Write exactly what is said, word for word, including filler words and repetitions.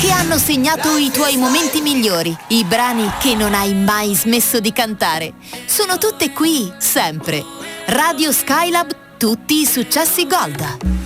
che hanno segnato i tuoi momenti migliori, i brani che non hai mai smesso di cantare. Sono tutte qui, sempre. Radio Skylab, tutti i successi Gold.